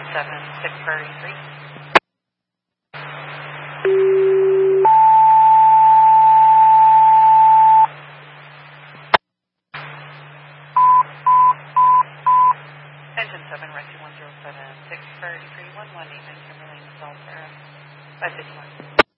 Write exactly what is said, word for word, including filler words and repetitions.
seven six Prairie three. Engine seven, Rescue one zero seven six Prairie three one one eight nine Kimberly, South Sarah five six one.